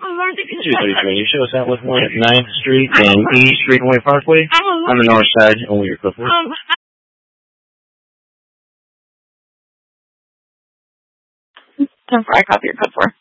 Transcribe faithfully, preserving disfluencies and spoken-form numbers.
two thirty-three. You show us that with one at ninth Street and E Street and Way Parkway on the north side on your Cliff Woods. ten four, I copy your code four.